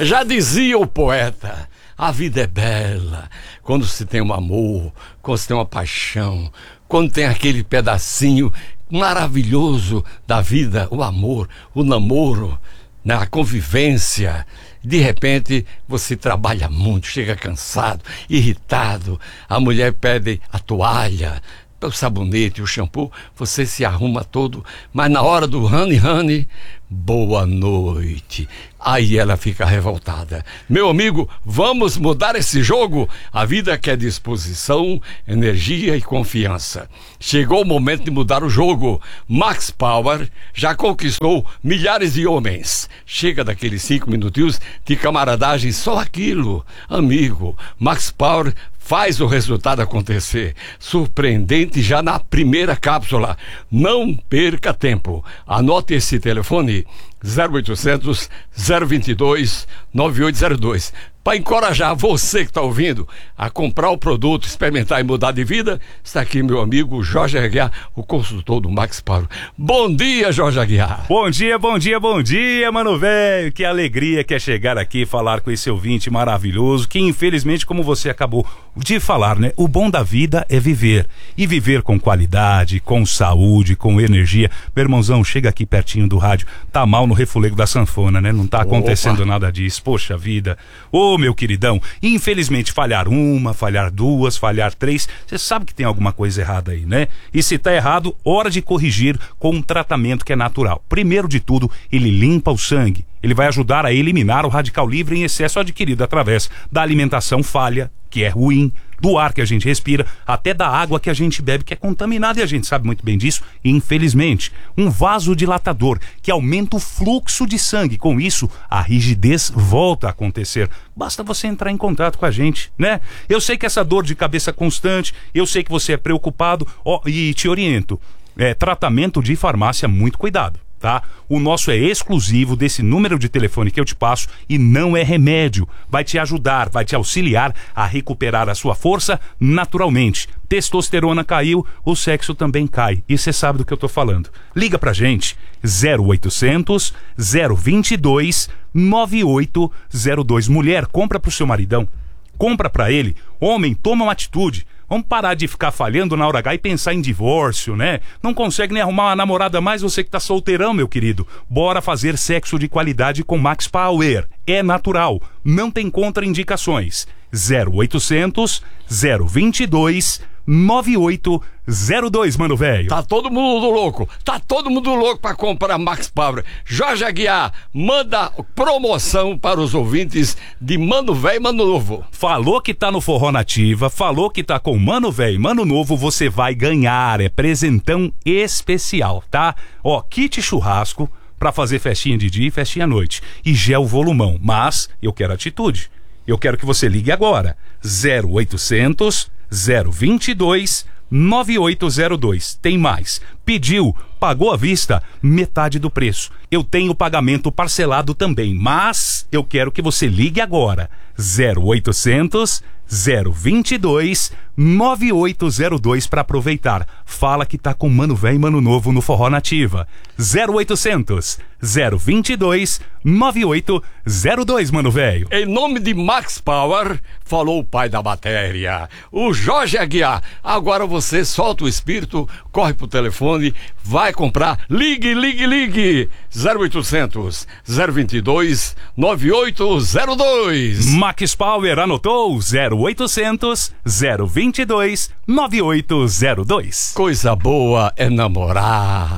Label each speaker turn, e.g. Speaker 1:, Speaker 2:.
Speaker 1: Já dizia o poeta, a vida é bela quando se tem um amor, quando se tem uma paixão, quando tem aquele pedacinho maravilhoso da vida, o amor, o namoro, né, a convivência. De repente você trabalha muito, chega cansado, irritado, a mulher pede a toalha, o sabonete, o shampoo, você se arruma todo, mas na hora do honey, boa noite, aí ela fica revoltada. Meu amigo, vamos mudar esse jogo? A vida quer disposição, energia e confiança. Chegou o momento de mudar o jogo. Max Power já conquistou milhares de homens. Chega daqueles 5 minutinhos de camaradagem, só aquilo. Amigo, Max Power faz o resultado acontecer. Surpreendente já na primeira cápsula. Não perca tempo. Anote esse telefone: 0800 022 9802. Para encorajar você que está ouvindo a comprar o produto, experimentar e mudar de vida, está aqui meu amigo Jorge Aguiar, o consultor do Max Power. Bom dia, Jorge Aguiar.
Speaker 2: Bom dia, mano velho. Que alegria que é chegar aqui e falar com esse ouvinte maravilhoso, que infelizmente, como você acabou de falar, né? O bom da vida é viver. E viver com qualidade, com saúde, com energia. Meu irmãozão, chega aqui pertinho do rádio. Tá mal no refulego da sanfona, né? Não tá acontecendo nada disso. Poxa vida. Ô, meu queridão, infelizmente falhar uma, falhar duas, falhar três, você sabe que tem alguma coisa errada aí, né? E se tá errado, hora de corrigir com um tratamento que é natural. Primeiro de tudo, ele limpa o sangue. Ele vai ajudar a eliminar o radical livre em excesso adquirido através da alimentação falha, que é ruim, do ar que a gente respira, até da água que a gente bebe, que é contaminada, e a gente sabe muito bem disso, infelizmente. Um vasodilatador que aumenta o fluxo de sangue. Com isso, a rigidez volta a acontecer. Basta você entrar em contato com a gente, né? Eu sei que essa dor de cabeça constante, eu sei que você é preocupado, e te oriento. Tratamento de farmácia, muito cuidado. Tá? O nosso é exclusivo desse número de telefone que eu te passo e não é remédio. Vai te ajudar, vai te auxiliar a recuperar a sua força naturalmente. Testosterona caiu, o sexo também cai. E você sabe do que eu tô falando. Liga pra gente, 0800 022 9802. Mulher, compra pro seu maridão. Compra pra ele. Homem, toma uma atitude. Vamos parar de ficar falhando na hora H e pensar em divórcio, né? Não consegue nem arrumar uma namorada mais, você que tá solteirão, meu querido. Bora fazer sexo de qualidade com Max Power. É natural, não tem contraindicações. 0800 022 9802, mano velho.
Speaker 1: Tá todo mundo louco pra comprar Max Power. Jorge Aguiar, manda promoção para os ouvintes de Mano Velho e Mano Novo.
Speaker 2: Falou que tá no Forró Nativa, falou que tá com Mano Velho e Mano Novo, você vai ganhar. É presentão especial, tá? Kit churrasco pra fazer festinha de dia e festinha à noite. E gel volumão. Mas eu quero atitude. Eu quero que você ligue agora. 0800 022 9802. Tem mais. Pediu, pagou à vista, metade do preço. Eu tenho pagamento parcelado também, mas eu quero que você ligue agora. 0800 022 9802 para aproveitar. Fala que tá com Mano Velho e Mano Novo no Forró Nativa. 0800 022 9802, mano velho.
Speaker 1: Em nome de Max Power, falou o pai da matéria, o Jorge Aguiar. Agora você solta o espírito, corre pro telefone, vai comprar, ligue 0800 022 9802.
Speaker 2: Max Power anotou? 0800 022 9802.
Speaker 1: Coisa boa é namorar.